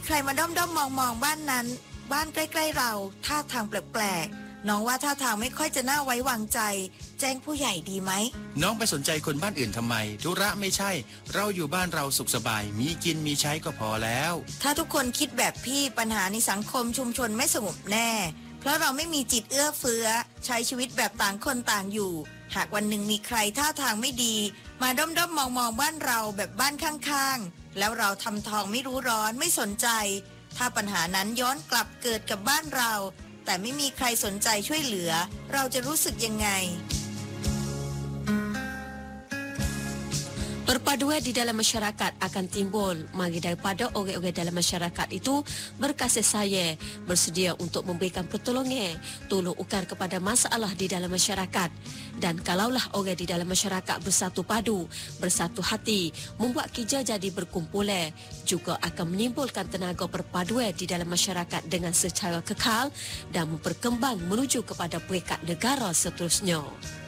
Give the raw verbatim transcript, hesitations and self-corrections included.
ใครมาด้อมด้อมมองมองบ้านนั้นบ้านใกล้ๆเราท่าทางแปลกๆน้องว่าท่าทางไม่ค่อยจะน่าไว้วางใจแจ้งผู้ใหญ่ดีไหมน้องไปสนใจคนบ้านอื่นทำไมธุระไม่ใช่เราอยู่บ้านเราสุขสบายมีกินมีใช้ก็พอแล้วถ้าทุกคนคิดแบบพี่ปัญหาในสังคมชุมชนไม่สงบแน่เพราะเราไม่มีจิตเอื้อเฟื้อใช้ชีวิตแบบต่างคนต่างอยู่หากวันหนึ่งมีใครท่าทางไม่ดีมาด้อมด้อมมองมองบ้านเราแบบบ้านข้างๆแล้วเราทำทองไม่รู้ร้อนไม่สนใจถ้าปัญหานั้นย้อนกลับเกิดกับบ้านเราแต่ไม่มีใครสนใจช่วยเหลือเราจะรู้สึกยังไง Perpaduan di dalam masyarakat akan timbul mari daripada orang-orang dalam masyarakat itu berkasih sayang, bersedia untuk memberikan pertolongan, tolong ukar kepada masalah di dalam masyarakat. Dan kalaulah orang di dalam masyarakat bersatu padu, bersatu hati, membuat kerja jadi berkumpulan, juga akan menimbulkan tenaga perpaduan di dalam masyarakat dengan secara kekal dan memperkembang menuju kepada peringkat negara seterusnya.